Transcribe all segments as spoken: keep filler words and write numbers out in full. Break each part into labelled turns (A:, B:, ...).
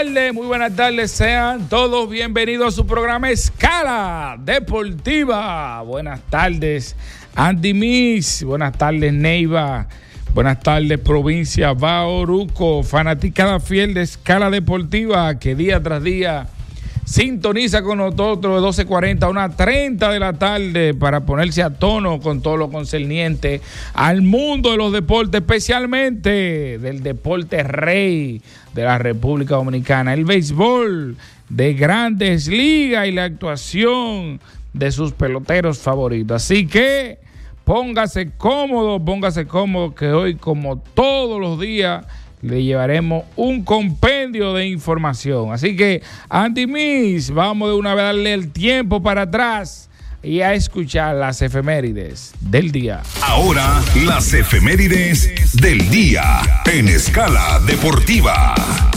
A: tardes, muy buenas tardes, sean todos bienvenidos a su programa Escala Deportiva. Buenas tardes, Andy Miss, buenas tardes, Neiva, buenas tardes, provincia Bauruco, fanaticada fiel de Escala Deportiva que día tras día sintoniza con nosotros de doce cuarenta a una treinta de la tarde para ponerse a tono con todo lo concerniente al mundo de los deportes, especialmente del deporte rey de la República Dominicana, el béisbol de Grandes Ligas y la actuación de sus peloteros favoritos. Así que póngase cómodo, póngase cómodo que hoy, como todos los días, le llevaremos un compendio de información. Así que, Andy Miss, vamos de una vez a darle el tiempo para atrás y a escuchar las efemérides del día.
B: Ahora, las efemérides del día en Escala Deportiva.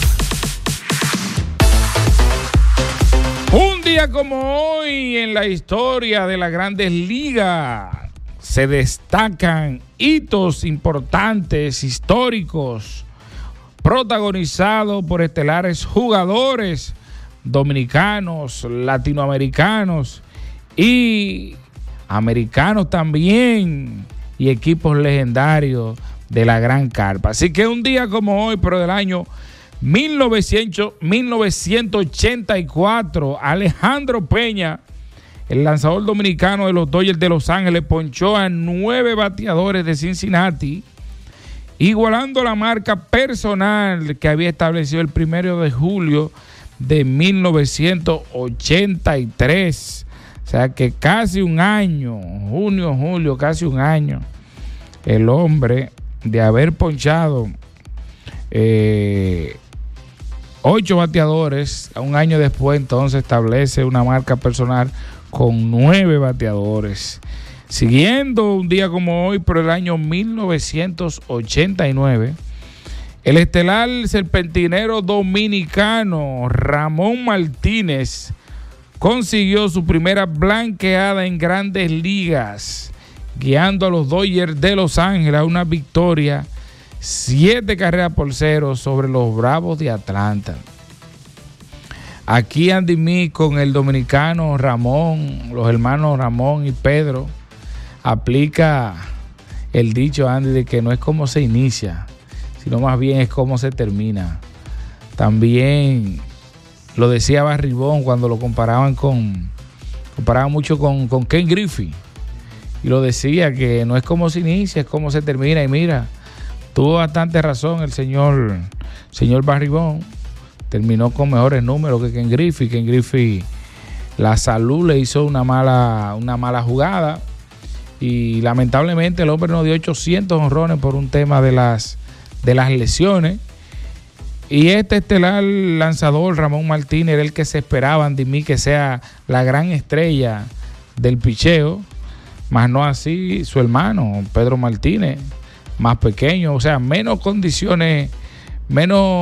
A: Un día como hoy en la historia de las Grandes Ligas se destacan hitos importantes, históricos, protagonizado por estelares jugadores dominicanos, latinoamericanos y americanos también, y equipos legendarios de la Gran Carpa. Así que un día como hoy, pero del año mil novecientos ochenta y cuatro, Alejandro Peña, el lanzador dominicano de los Dodgers de Los Ángeles, ponchó a nueve bateadores de Cincinnati, igualando la marca personal que había establecido el primero de julio de mil novecientos ochenta y tres. O sea que casi un año, junio, julio, casi un año, el hombre de haber ponchado eh, ocho bateadores, a un año después entonces establece una marca personal con nueve bateadores. Siguiendo un día como hoy, por el año mil novecientos ochenta y nueve, el estelar serpentinero dominicano Ramón Martínez consiguió su primera blanqueada en Grandes Ligas, guiando a los Dodgers de Los Ángeles a una victoria siete carreras por cero sobre los Bravos de Atlanta. Aquí Andy Mí con el dominicano Ramón, los hermanos Ramón y Pedro, aplica el dicho, Andy, de que no es cómo se inicia, sino más bien es cómo se termina. También lo decía Barribón cuando lo comparaban con, comparaban mucho con, con Ken Griffey, y lo decía que no es cómo se inicia, es cómo se termina. Y mira, tuvo bastante razón el señor, señor Barribón, terminó con mejores números que Ken Griffey. Ken Griffey, la salud le hizo una mala, una mala jugada, y lamentablemente el hombre no dio ochocientos honrones por un tema de las, de las lesiones. Y este estelar lanzador, Ramón Martínez, era el que se esperaba, Andy Mí, que sea la gran estrella del picheo, más no así su hermano, Pedro Martínez, más pequeño, o sea, menos condiciones, menos